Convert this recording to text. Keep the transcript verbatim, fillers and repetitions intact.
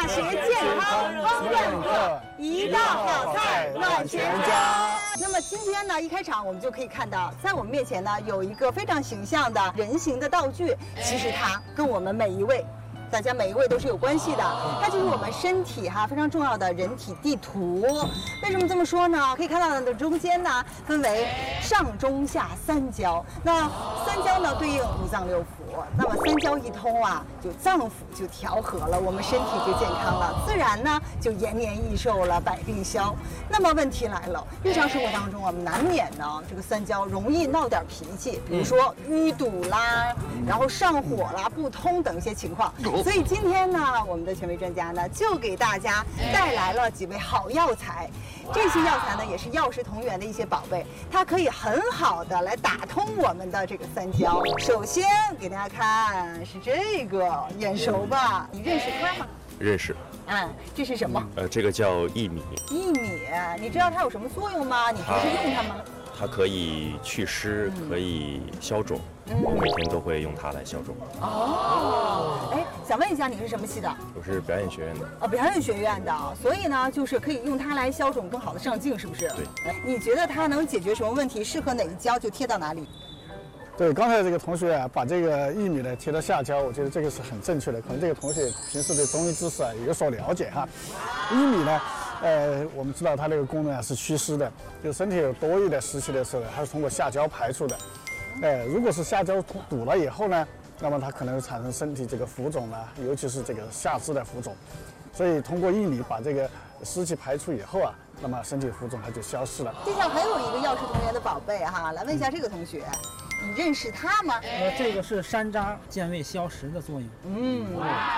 食健康烹饪课，一道好菜暖全家。那么今天呢，一开场我们就可以看到，在我们面前呢有一个非常形象的人形的道具，其实它跟我们每一位。 大家每一位都是有关系的，它就是我们身体哈非常重要的人体地图。为什么这么说呢？可以看到它的中间呢分为上中下三焦，那三焦呢对应五脏六腑，那么三焦一通啊，就脏腑就调和了，我们身体就健康了，自然呢就延年益寿了，百病消。那么问题来了，日常生活当中我们难免呢这个三焦容易闹点脾气，比如说淤堵啦，然后上火啦、不通等一些情况。 所以今天呢，我们的权威专家呢，就给大家带来了几味好药材。这些药材呢，也是药食同源的一些宝贝，它可以很好的来打通我们的这个三焦。首先给大家看是这个，眼熟吧？你认识它吗？ 认识。 嗯，这是什么？ 呃，这个叫薏米。 薏米，你知道它有什么作用吗？你平时用它吗？ 它可以祛湿，可以消肿。 我每天都会用它来消肿。 哦，哎，想问一下，你是什么系的？ 我是表演学院的。 哦，表演学院的，所以呢，就是可以用它来消肿，更好的上镜，是不是？ 对。 你觉得它能解决什么问题？适合哪一焦就贴到哪里？ 对，刚才这个同学啊，把这个薏米呢贴到下焦，我觉得这个是很正确的。可能这个同学平时对中医知识啊有所了解哈。薏米呢，呃，我们知道它这个功能啊是祛湿的，就身体有多余的湿气的时候，它是通过下焦排出的。 哎，如果是下焦堵了以后呢，那么它可能产生身体这个浮肿啊，尤其是这个下肢的浮肿。所以通过薏米把这个湿气排出以后啊，那么身体浮肿它就消失了。 地上还有一个药食同源的宝贝哈，来问一下这个同学，你认识它吗？ 呃，这个是山楂健胃消食的作用。 嗯，